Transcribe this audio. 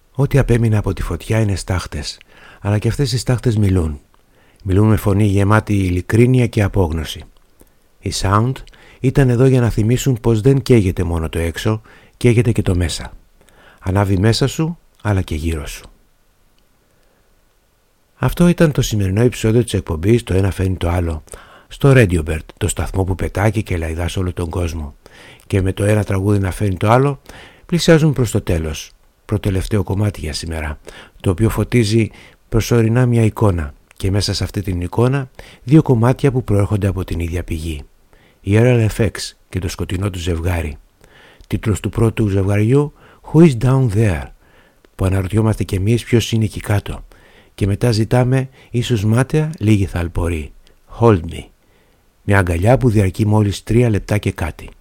Ό,τι απέμεινε από τη φωτιά είναι στάχτες, αλλά και αυτές οι στάχτες μιλούν. Μιλούν με φωνή γεμάτη ειλικρίνεια και απόγνωση. Οι Sound ήταν εδώ για να θυμίσουν πως δεν καίγεται μόνο το έξω, καίγεται και το μέσα. Ανάβει μέσα σου, αλλά και γύρω σου. Αυτό ήταν το σημερινό επεισόδιο της εκπομπής «Το ένα φέρνει το άλλο» στο Radio Bird, το σταθμό που πετάει και λαϊδά σε όλο τον κόσμο. Και με το ένα τραγούδι να φέρνει το άλλο, πλησιάζουν προς το τέλος. Προτελευταίο κομμάτι για σήμερα, το οποίο φωτίζει προσωρινά μια εικόνα και μέσα σε αυτή την εικόνα δύο κομμάτια που προέρχονται από την ίδια πηγή. Η RLFX και το σκοτεινό του ζευγάρι. Τίτλος του πρώτου ζευγαριού «Who is down there», που αναρωτιόμαστε κι εμείς ποιος είναι εκεί κάτω, και μετά ζητάμε ίσως μάταια λίγη θαλπορή. «Hold me», μια αγκαλιά που διαρκεί μόλις 3 λεπτά και κάτι.